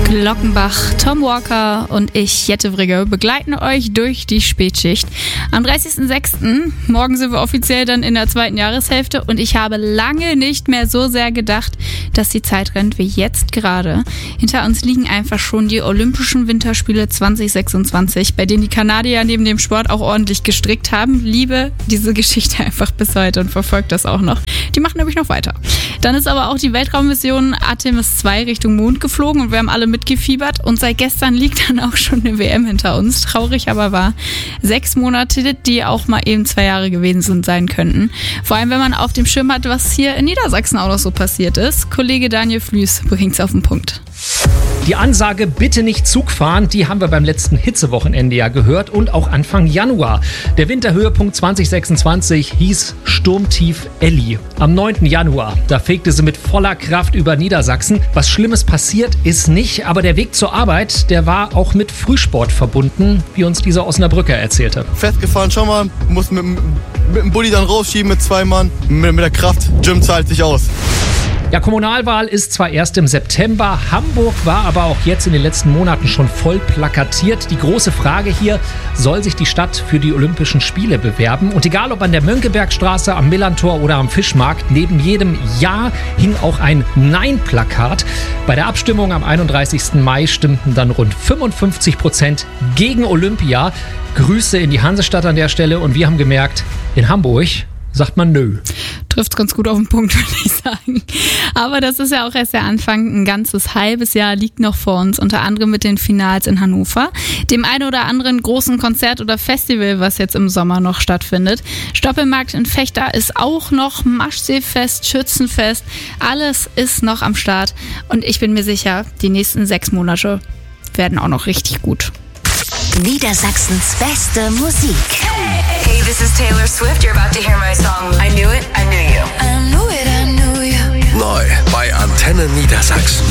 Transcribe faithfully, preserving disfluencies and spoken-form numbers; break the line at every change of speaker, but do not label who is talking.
Glockenbach, Tom Walker und ich, Jette Vrigge, begleiten euch durch die Spätschicht. Am dreißigsten sechsten morgen sind wir offiziell dann in der zweiten Jahreshälfte und ich habe lange nicht mehr so sehr gedacht, dass die Zeit rennt wie jetzt gerade. Hinter uns liegen einfach schon die Olympischen Winterspiele zwanzig sechsundzwanzig, bei denen die Kanadier neben dem Sport auch ordentlich gestrickt haben. Liebe diese Geschichte einfach bis heute und verfolgt das auch noch. Die machen nämlich noch weiter. Dann ist aber auch die Weltraummission Artemis zwei Richtung Mond geflogen und wir haben alle mitgefiebert und seit gestern liegt dann auch schon eine W M hinter uns. Traurig aber wahr. Sechs Monate, die auch mal eben zwei Jahre gewesen sind, sein könnten. Vor allem, wenn man auf dem Schirm hat, was hier in Niedersachsen auch noch so passiert ist. Kollege Daniel Flüß bringt's auf den Punkt.
Die Ansage, bitte nicht Zug fahren, die haben wir beim letzten Hitzewochenende ja gehört und auch Anfang Januar. Der Winterhöhepunkt zwanzig sechsundzwanzig hieß Sturmtief Elli. Am neunten Januar, da fegte sie mit voller Kraft über Niedersachsen. Was Schlimmes passiert ist nicht, aber der Weg zur Arbeit, der war auch mit Frühsport verbunden, wie uns dieser Osnabrücker erzählte.
Festgefahren schon mal, muss mit, mit dem Bulli dann rausschieben mit zwei Mann. Mit, mit der Kraft, Gym zahlt sich aus.
Ja, Kommunalwahl ist zwar erst im September, Hamburg war aber auch jetzt in den letzten Monaten schon voll plakatiert. Die große Frage hier, soll sich die Stadt für die Olympischen Spiele bewerben? Und egal ob an der Mönckebergstraße, am Millantor oder am Fischmarkt, neben jedem Ja hing auch ein Nein-Plakat. Bei der Abstimmung am einunddreißigsten Mai stimmten dann rund fünfundfünfzig Prozent gegen Olympia. Grüße in die Hansestadt an der Stelle und wir haben gemerkt, in Hamburg sagt man nö.
Trifft ganz gut auf den Punkt, würde ich sagen. Aber das ist ja auch erst der Anfang. Ein ganzes halbes Jahr liegt noch vor uns, unter anderem mit den Finals in Hannover, dem einen oder anderen großen Konzert oder Festival, was jetzt im Sommer noch stattfindet. Stoppelmarkt in Vechta ist auch noch, Maschseefest, Schützenfest, alles ist noch am Start. Und ich bin mir sicher, die nächsten sechs Monate werden auch noch richtig gut.
Niedersachsens beste Musik.
Hey, this is Taylor Swift. You're about to hear my song. I knew it, I knew you.
I knew it, I knew you.
Neu bei Antenne Niedersachsen.